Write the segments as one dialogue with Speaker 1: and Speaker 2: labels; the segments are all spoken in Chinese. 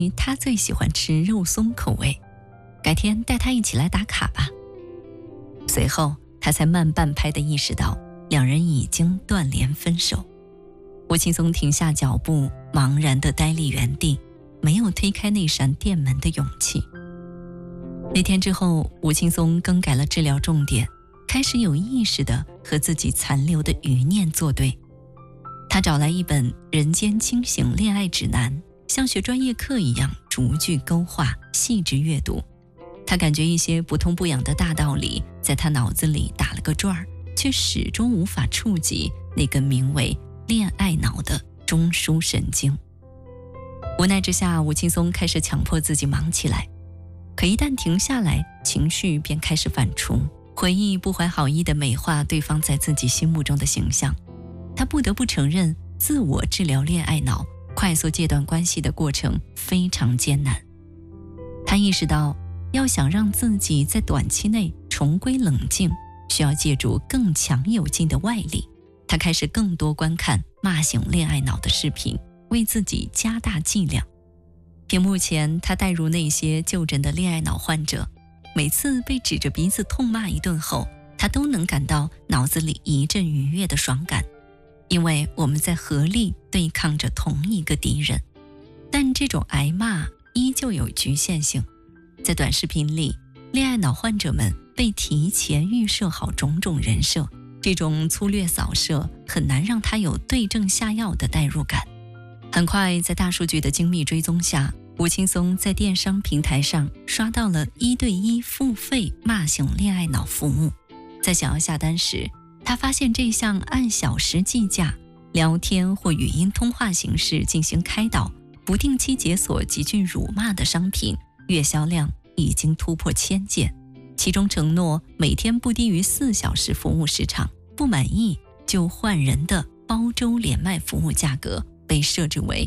Speaker 1: 他最喜欢吃肉松口味，改天带他一起来打卡吧。随后他才慢半拍地意识到两人已经断联分手。吴青松停下脚步，茫然地呆立原地，没有推开那扇店门的勇气。那天之后，吴青松更改了治疗重点，开始有意识地和自己残留的余念作对。他找来一本《人间清醒恋爱指南》，像学专业课一样逐句勾画，细致阅读。他感觉一些不痛不痒的大道理在他脑子里打了个转儿，却始终无法触及那根名为恋爱脑的中枢神经。无奈之下，吴青松开始强迫自己忙起来，可一旦停下来，情绪便开始反刍，回忆不怀好意地美化对方在自己心目中的形象。他不得不承认，自我治疗恋爱脑、快速戒断关系的过程非常艰难。他意识到，要想让自己在短期内重归冷静，需要借助更强有劲的外力。他开始更多观看骂醒恋爱脑的视频，为自己加大剂量。屏幕前，他带入那些就诊的恋爱脑患者，每次被指着鼻子痛骂一顿后，他都能感到脑子里一阵愉悦的爽感，因为我们在合力对抗着同一个敌人。但这种挨骂依旧有局限性，在短视频里，恋爱脑患者们被提前预设好种种人设，这种粗略扫射很难让他有对症下药的代入感。很快，在大数据的精密追踪下，吴青松在电商平台上刷到了1对1付费骂醒恋爱脑服务。在想要下单时，他发现这项按小时计价、聊天或语音通话形式进行开导、不定期解锁极具辱骂的商品，月销量已经突破1000件，其中承诺每天不低于4小时服务时长，不满意就换人的包周连麦服务价格被设置为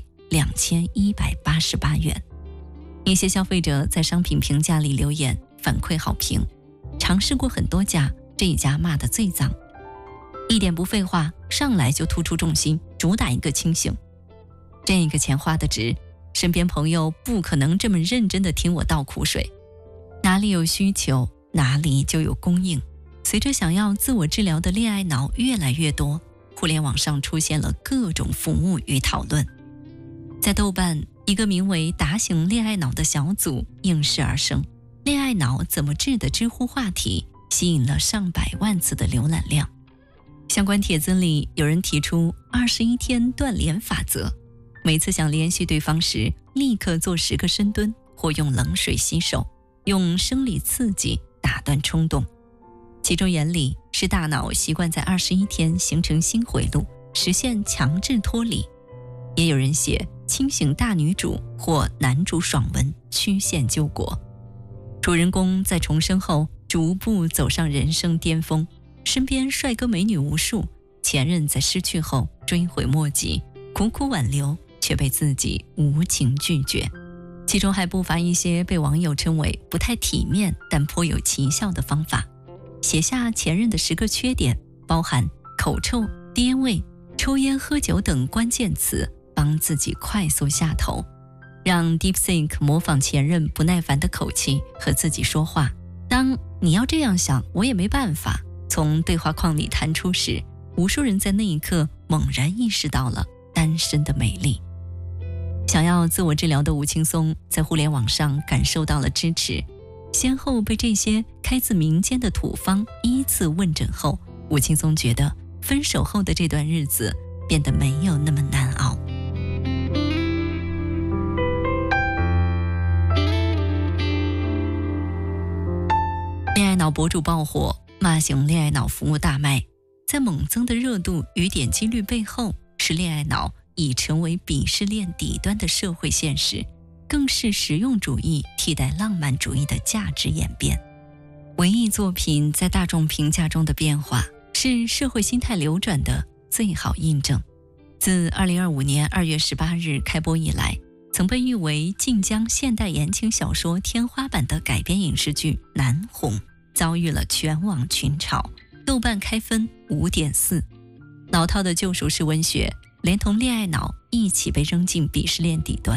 Speaker 1: 2188元。一些消费者在商品评价里留言反馈好评，尝试过很多家，这一家骂得最脏，一点不废话，上来就突出重心，主打一个清醒。这个钱花得值，身边朋友不可能这么认真地听我倒苦水。哪里有需求，哪里就有供应。随着想要自我治疗的恋爱脑越来越多，互联网上出现了各种服务与讨论。在豆瓣，一个名为打醒恋爱脑的小组应势而生，恋爱脑怎么治的知乎话题吸引了上百万次的浏览量。相关帖子里有人提出21天断联法则，每次想联系对方时，立刻做10个深蹲或用冷水洗手，用生理刺激打断冲动。其中原理是大脑习惯在21天形成新回路，实现强制脱离。也有人写清醒大女主或男主爽文曲线救国。主人公在重生后逐步走上人生巅峰，身边帅哥美女无数，前任在失去后追悔莫及，苦苦挽留却被自己无情拒绝。其中还不乏一些被网友称为不太体面但颇有奇效的方法，写下前任的10个缺点，包含口臭、爹味、抽烟喝酒等关键词，帮自己快速下头，让 DeepSeek 模仿前任不耐烦的口气和自己说话。当你要这样想，我也没办法从对话框里弹出时，无数人在那一刻猛然意识到了单身的美丽。想要自我治疗的吴青松在互联网上感受到了支持，先后被这些开自民间的土方依次问诊后，吴青松觉得分手后的这段日子变得没有那么难熬。恋爱脑博主爆火，骂醒恋爱脑服务大卖。在猛增的热度与点击率背后，是恋爱脑已成为鄙视链底端的社会现实，更是实用主义替代浪漫主义的价值演变。文艺作品在大众评价中的变化，是社会心态流转的最好印证。自2025年2月18日开播以来，曾被誉为晋江现代言情小说天花板的改编影视剧《南红》遭遇了全网群嘲，豆瓣开分5.4。老套的救赎式文学连同恋爱脑一起被扔进鄙视链底端。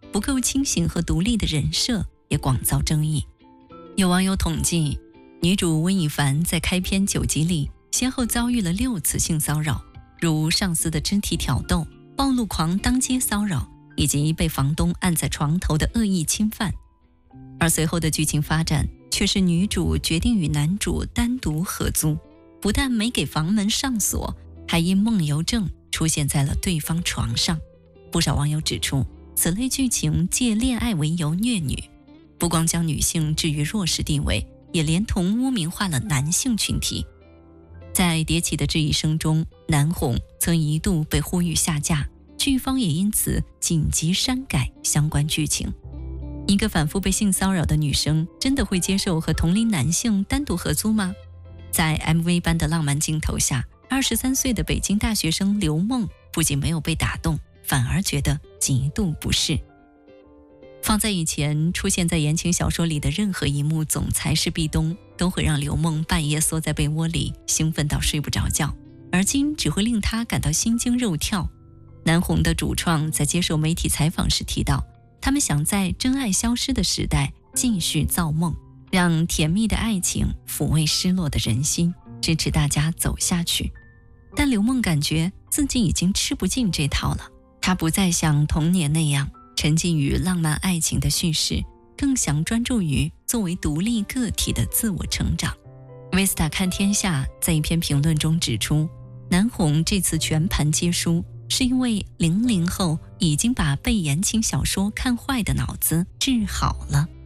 Speaker 1: 不够清醒和独立的人设也广遭争议。有网友统计，女主温以凡在开篇9集里先后遭遇了6次性骚扰，如上司的肢体挑逗、暴露狂当街骚扰，以及被房东按在床头的恶意侵犯。而随后的剧情发展却是女主决定与男主单独合租，不但没给房门上锁，还因梦游症出现在了对方床上。不少网友指出，此类剧情借恋爱为由虐女，不光将女性置于弱势地位，也连同污名化了男性群体。在迭起的质疑声中，南红曾一度被呼吁下架，剧方也因此紧急删改相关剧情。一个反复被性骚扰的女生真的会接受和同龄男性单独合租吗？在 MV 般的浪漫镜头下，23岁的北京大学生刘梦不仅没有被打动，反而觉得极度不适。放在以前，出现在言情小说里的任何一幕总裁是壁咚，都会让刘梦半夜缩在被窝里兴奋到睡不着觉，而今只会令她感到心惊肉跳。南红的主创在接受媒体采访时提到，他们想在真爱消失的时代继续造梦，让甜蜜的爱情抚慰失落的人心，支持大家走下去。但刘梦感觉自己已经吃不进这套了，她不再像童年那样沉浸于浪漫爱情的叙事，更想专注于作为独立个体的自我成长。Vista 看天下在一篇评论中指出，南红这次全盘皆输，是因为00后已经把被言情小说看坏的脑子治好了。